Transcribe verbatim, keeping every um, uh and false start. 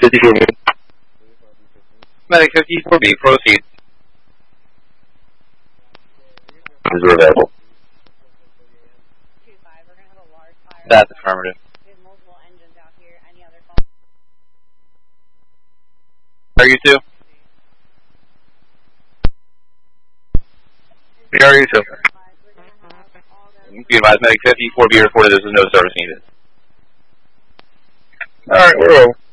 fifty-four B. Medic fifty-four B, proceed. Is available. That's affirmative. Are you two? We are you two. Be advised, Medic fifty-four B reported this is no service needed. Alright, we're over.